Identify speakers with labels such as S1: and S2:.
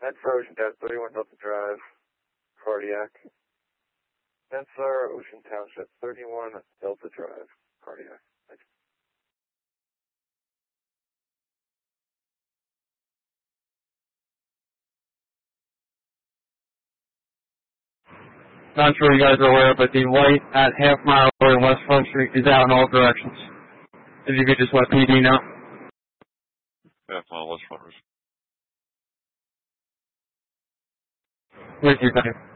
S1: Medfar Ocean Township, 31 Delta Drive, cardiac. Medfar Ocean Township, 31 Delta Drive, cardiac. Thanks.
S2: Not sure you guys are aware, but the light at half mile in West Front Street is out in all directions. If you could just let PD know.
S3: Half mile West Front Street.
S2: With you, thank you.